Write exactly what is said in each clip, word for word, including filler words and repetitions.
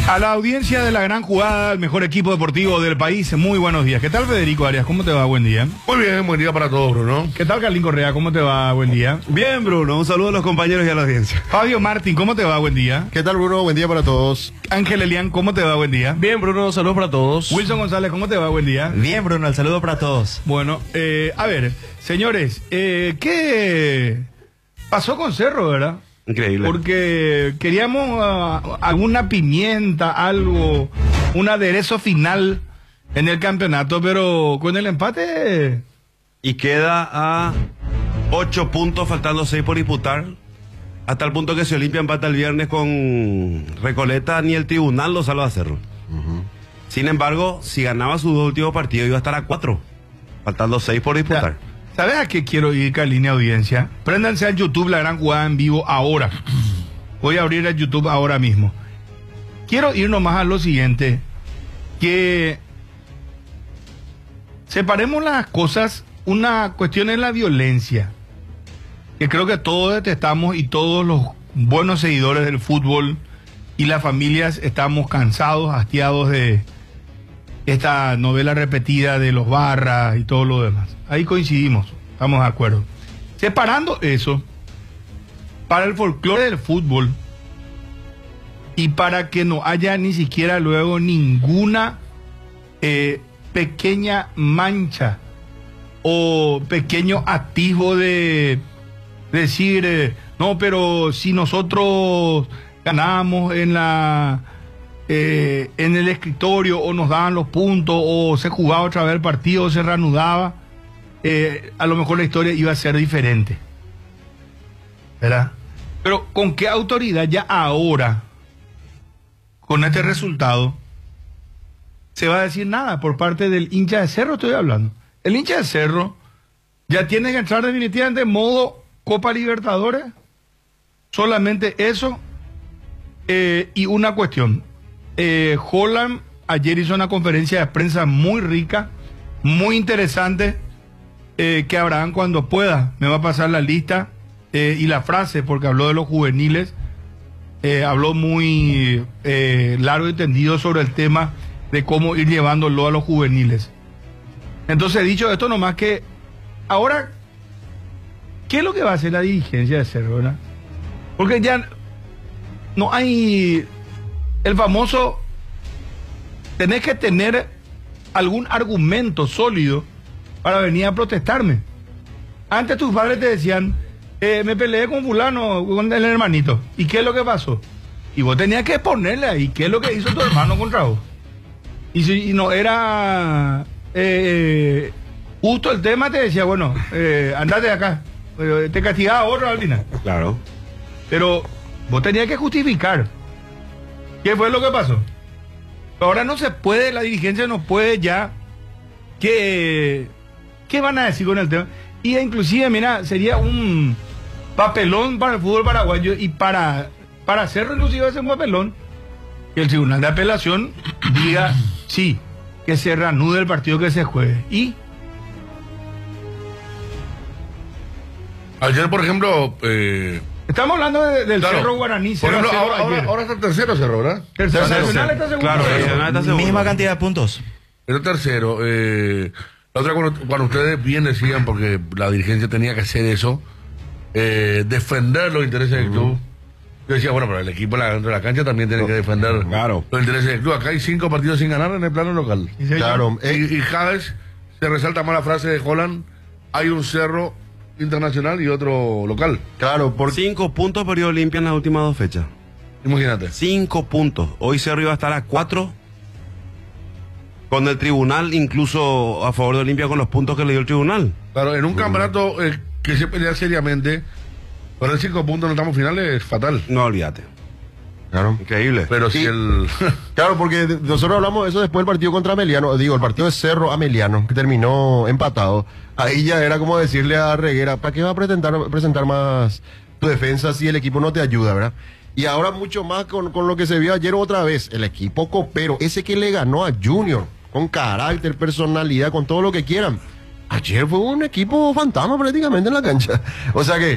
A la audiencia de La Gran Jugada, el mejor equipo deportivo del país, muy buenos días. ¿Qué tal, Federico Arias? ¿Cómo te va? Buen día. Muy bien, buen día para todos, Bruno. ¿Qué tal, Carlín Correa? ¿Cómo te va? Buen día. Bien, Bruno. Un saludo a los compañeros y a la audiencia. Fabio Martín, ¿cómo te va? Buen día. ¿Qué tal, Bruno? Buen día para todos. Ángel Elián, ¿cómo te va? Buen día. Bien, Bruno. Saludos para todos. Wilson González, ¿cómo te va? Buen día. Bien, Bruno. El saludo para todos. Bueno, eh, a ver, señores, eh, ¿qué pasó con Cerro, verdad? Increíble. Porque queríamos uh, alguna pimienta, algo, un aderezo final en el campeonato, pero con el empate... Y queda a ocho puntos, faltando seis por disputar. Hasta el punto que si Olimpia empata el viernes con Recoleta, ni el tribunal lo salva a Cerro. Uh-huh. Sin embargo, si ganaba sus dos últimos partidos, iba a estar a cuatro, faltando seis por disputar. O sea, ¿sabes a qué quiero ir, Carlín, audiencia? Préndanse al YouTube La Gran Jugada en vivo ahora. Voy a abrir el YouTube ahora mismo. Quiero ir nomás a lo siguiente, que separemos las cosas. Una cuestión es la violencia, que creo que todos detestamos y todos los buenos seguidores del fútbol y las familias estamos cansados, hastiados de esta novela repetida de los barras y todo lo demás. Ahí coincidimos, estamos de acuerdo. Separando eso, para el folclore del fútbol y para que no haya ni siquiera luego ninguna eh, pequeña mancha o pequeño atisbo de decir, eh, no, pero si nosotros ganamos en la eh, en el escritorio o nos daban los puntos o se jugaba otra vez el partido o se reanudaba, eh, a lo mejor la historia iba a ser diferente, ¿verdad? Pero ¿con qué autoridad ya ahora, con este resultado, se va a decir nada por parte del hincha de Cerro? Estoy hablando. El hincha de Cerro ya tiene que entrar definitivamente en modo Copa Libertadores. Solamente eso. Eh, y una cuestión. Eh, Holland ayer hizo una conferencia de prensa muy rica, muy interesante, eh, que Abraham cuando pueda me va a pasar la lista eh, y la frase, porque habló de los juveniles. Eh, habló muy eh, largo y tendido sobre el tema de cómo ir llevándolo a los juveniles. Entonces, dicho esto, nomás que ahora, ¿qué es lo que va a hacer la dirigencia de Cerro, verdad? Porque ya no hay el famoso, tenés que tener algún argumento sólido para venir a protestarme. Antes tus padres te decían, eh, me peleé con fulano, con el hermanito. ¿Y qué es lo que pasó? Y vos tenías que ponerle ahí, ¿qué es lo que hizo tu hermano contra vos? Y si y no era... Eh, justo el tema te decía, bueno, eh, andate de acá, eh, te castigaba otro al final. Claro. Pero vos tenías que justificar. ¿Qué fue lo que pasó? Ahora no se puede, la dirigencia no puede ya. ¿Qué, qué van a decir con el tema? Y inclusive, mira, sería un papelón para el fútbol paraguayo y para, para hacerlo inclusive ese un papelón, que el tribunal de apelación diga sí, que se reanude el partido, que se juegue. Y ayer, por ejemplo, eh, estamos hablando de, del claro, Cerro Guaraní. Por ejemplo, ahora, ahora, ayer. ahora está el tercero Cerro, ¿verdad? Tercero, Tercero. Nacional está segundo. Claro, Nacional está segundo. Misma cantidad de puntos. El tercero. Eh, la otra, cuando, cuando ustedes bien decían, porque la dirigencia tenía que hacer eso, eh, defender los intereses del club. Yo decía, bueno, pero el equipo dentro de la cancha también tiene que defender Claro. los intereses del club. Acá hay cinco partidos sin ganar en el plano local. ¿Y señor? Claro. Y, Eh, y cada vez se resalta más la frase de Holland, hay un Cerro internacional y otro local. claro, porque Cinco puntos perdió Olimpia en las últimas dos fechas. Imagínate. Cinco puntos. Hoy Cerro iba a estar a cuatro. Con el tribunal, incluso a favor de Olimpia, con los puntos que le dio el tribunal. Claro, en un campeonato eh, que se pelea seriamente, perder cinco puntos en el tramo final es fatal. No, olvídate. claro. Increíble. Pero si Sí. el... Claro, porque de- nosotros hablamos de eso después del partido contra Ameliano, digo, el partido de Cerro Ameliano, que terminó empatado. Ahí ya era como decirle a Reguera, ¿para qué va a presentar, presentar más tu defensa si el equipo no te ayuda, verdad? Y ahora mucho más con, con lo que se vio ayer otra vez, el equipo copero, ese que le ganó a Junior, con carácter, personalidad, con todo lo que quieran. Ayer fue un equipo fantasma prácticamente en la cancha. O sea que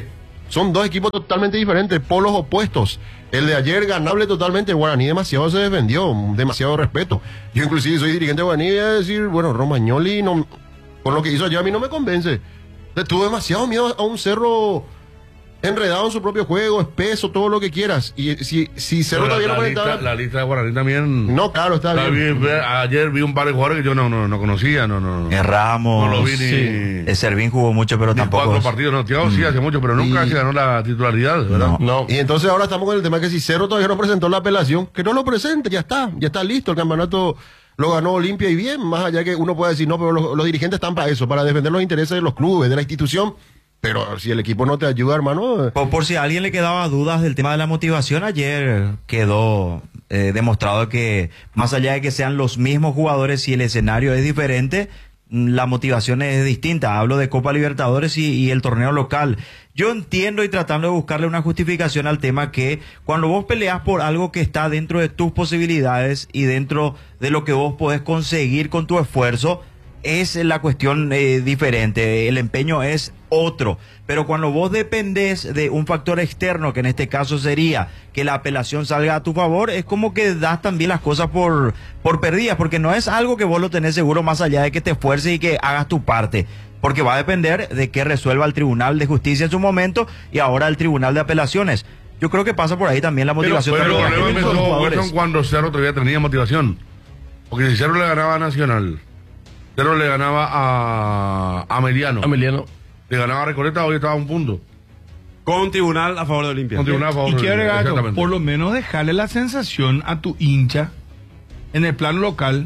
Son dos equipos totalmente diferentes, polos opuestos. El de ayer ganable totalmente, el Guaraní demasiado se defendió, demasiado respeto. Yo inclusive soy dirigente de Guaraní y voy a decir, bueno, Romagnoli no, con lo que hizo ayer a mí no me convence. Le tuvo demasiado miedo a un Cerro enredado en su propio juego, espeso, todo lo que quieras. Y si, si Cerro Pero todavía la, no la, lista, conectaba... la lista de Guaraní también. No, claro, está Está bien. bien, ve- Ayer vi un par de jugadores que yo no, no, no conocía, no, no, no. Eh, Ramos. No lo vi ni- sí. Eh, Servín jugó mucho, pero Ni tampoco. cuatro es- partidos, no, Thiago sí hace mucho, pero nunca Y- se ganó la titularidad, ¿verdad? No. No, y entonces ahora estamos con el tema que si Cerro todavía no presentó la apelación, que no lo presente, ya está, ya está listo, el campeonato lo ganó limpio y bien, más allá que uno pueda decir, no, pero los, los dirigentes están para eso, para defender los intereses de los clubes, de la institución, pero si el equipo no te ayuda, hermano... Por, por si a alguien le quedaba dudas del tema de la motivación, ayer quedó eh, demostrado que más allá de que sean los mismos jugadores, si el escenario es diferente, mm, la motivación es distinta. Hablo de Copa Libertadores y, y el torneo local. Yo entiendo y tratando de buscarle una justificación al tema que cuando vos peleas por algo que está dentro de tus posibilidades y dentro de lo que vos podés conseguir con tu esfuerzo, es la cuestión eh, diferente, el empeño es otro, pero cuando vos dependés de un factor externo, que en este caso sería que la apelación salga a tu favor, es como que das también las cosas por, por perdidas, porque no es algo que vos lo tenés seguro más allá de que te esfuerces y que hagas tu parte, porque va a depender de que resuelva el Tribunal de Justicia en su momento y ahora el Tribunal de Apelaciones. Yo creo que pasa por ahí también la Pero, motivación pero de el los problema mismos empezó, jugadores. Wilson, cuando Cerro todavía tenía motivación. Porque si Cerro le ganaba a Nacional, Cerro le ganaba a a Ameliano, Emiliano. le ganaba a Recoleta, hoy estaba a un punto. Con tribunal a favor de Olimpia. Con tribunal a favor Y de- quiero agregar algo, exactamente. por lo menos dejarle la sensación a tu hincha en el plano local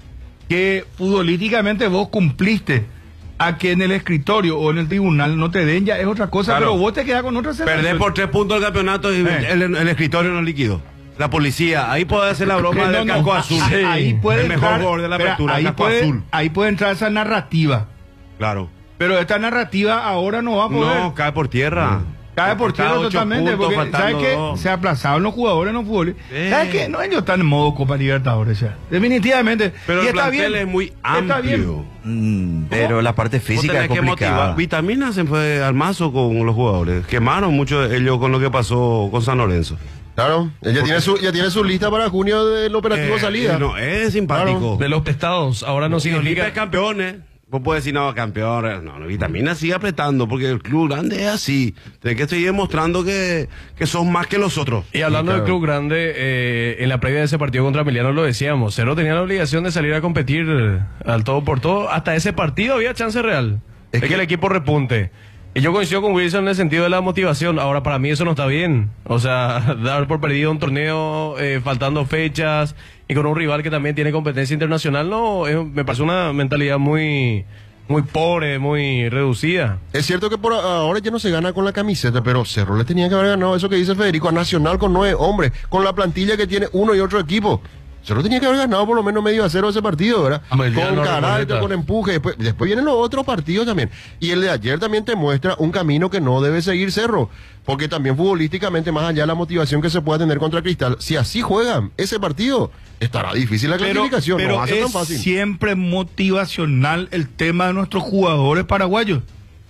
que futbolísticamente vos cumpliste. A que en el escritorio o en el tribunal no te den ya es otra cosa, Claro. pero vos te quedas con otra sensación. Perdés por tres puntos el campeonato y Eh. el, el escritorio no líquido. La policía, ahí puede hacer la broma Que del no, no, casco a- azul. a- Ahí puede el mejor entrar- jugador de la espera, apertura, ahí casco puede, azul. ahí puede entrar esa narrativa. Claro. Pero esta narrativa ahora no va a poder. No, cae por tierra. Cae por Está tierra ocho totalmente, puntos, porque faltando ¿sabes qué? dos. Se aplazaron los jugadores en los fútbol. Eh. ¿Sabes qué? No, ellos están en modo Copa Libertadores ya. Definitivamente. Pero y el está plantel bien. es muy Está bien. amplio. Mm, pero la parte Vos física es tenés que complicada. motivar. Vitaminas se fue al mazo con los jugadores. Quemaron mucho de ellos con lo que pasó con San Lorenzo. Claro, ya tiene, su, ya tiene su lista para junio del operativo Eh, salida. No, es simpático. De los testados, ahora no Si significa... Olimpia es campeones, vos podés decir, no, campeón, no, no, Vitamina sigue apretando, porque el club grande es así. Tenés que seguir demostrando que, que sos más que los otros. Y hablando Sí, del claro. club grande, eh, en la previa de ese partido contra Emiliano lo decíamos, Cerro tenía la obligación de salir a competir eh, al todo por todo. Hasta ese partido había chance real Es de que, que- el equipo repunte. Y yo coincido con Wilson en el sentido de la motivación. Ahora, para mí eso no está bien. O sea, dar por perdido un torneo eh, faltando fechas y con un rival que también tiene competencia internacional, no, eh, me parece una mentalidad muy, muy pobre, muy reducida. Es cierto que por ahora ya no se gana con la camiseta, pero Cerro le tenía que haber ganado eso que dice Federico, a Nacional con nueve hombres, con la plantilla que tiene uno y otro equipo. Cerro tenía que haber ganado por lo menos medio a cero ese partido, ¿verdad? Ameliano, Con carácter, Recoleta. con empuje. Después, después vienen los otros partidos también. Y el de ayer también te muestra un camino que no debe seguir Cerro. Porque también futbolísticamente, más allá de la motivación que se pueda tener contra Cristal, si así juegan ese partido, estará difícil la Pero, clasificación. pero no va a ser es tan fácil. siempre motivacional el tema de nuestros jugadores paraguayos.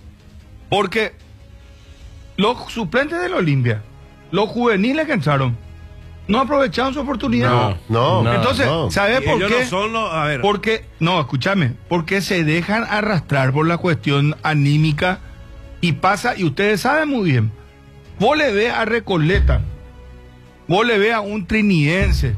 Porque los suplentes del Olimpia, los juveniles que entraron, no aprovecharon su oportunidad. No, No, No, Entonces, no. ¿sabes Y por ellos qué? no son los, a ver, Porque, no, escúchame, porque se dejan arrastrar por la cuestión anímica y pasa, y ustedes saben muy bien, vos le ves a Recoleta, vos le ves a un trinidense,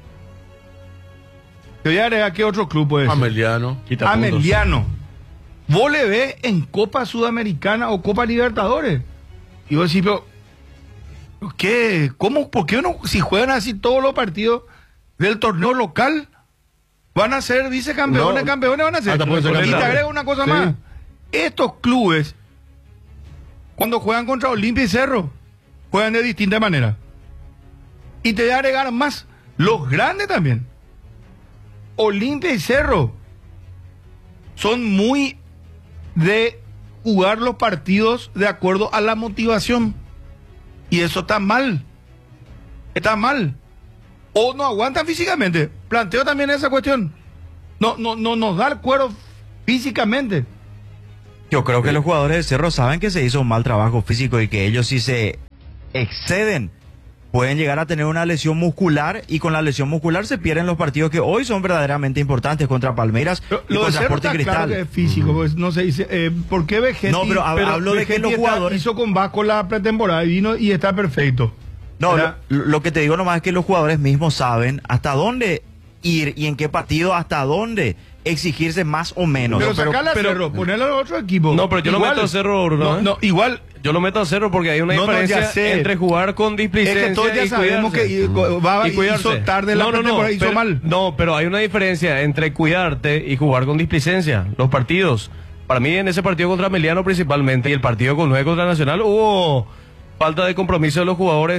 te voy a agregar qué otro club puede ser, Ameliano. Quita puntos. Ameliano, vos le ves en Copa Sudamericana o Copa Libertadores, y vos decís, pero, ¿qué? ¿Cómo? ¿Por qué no? Si juegan así todos los partidos del torneo local, van a ser vicecampeones, No, campeones van a ser. hasta puede ser Y te campeón. agrego una cosa Sí. más. Estos clubes, cuando juegan contra Olimpia y Cerro, juegan de distinta manera. Y te voy a agregar más, los grandes también. Olimpia y Cerro son muy de jugar los partidos de acuerdo a la motivación. Y eso está mal. Está mal. O no aguantan físicamente. Planteo también esa cuestión. No, no, no nos da el cuero físicamente. Yo creo que los jugadores de Cerro saben que se hizo un mal trabajo físico y que ellos si se exceden pueden llegar a tener una lesión muscular y con la lesión muscular se pierden los partidos que hoy son verdaderamente importantes contra Palmeiras Pero y lo de contra Cerro Sporting está claro Cristal. que es físico, pues no se dice, eh, ¿por qué Vegetti? No, pero hab- hablo de que Vegetti los está- jugadores- hizo con Vasco la pretemporada y vino y está perfecto. No, lo, ¿verdad? lo que te digo nomás es que los jugadores mismos saben hasta dónde ir y en qué partido hasta dónde exigirse más o menos. Pero, pero- sacarle a pero- Cerro, ponerle a otro equipo. No, pero yo lo meto a Cerro, Bruno, No, ¿eh? no, igual. Yo lo meto a cero porque hay una No, no, ya diferencia sé. entre jugar con Es displicencia que todos ya y sabemos cuidarse. que i- va, Y cuidarse. hizo tarde la no, no, no, pretemporada, hizo pero, mal. no, pero hay una diferencia entre cuidarte y jugar con displicencia. Los partidos. Para mí en ese partido contra Emiliano principalmente y el partido con nueve contra Nacional hubo falta de compromiso de los jugadores.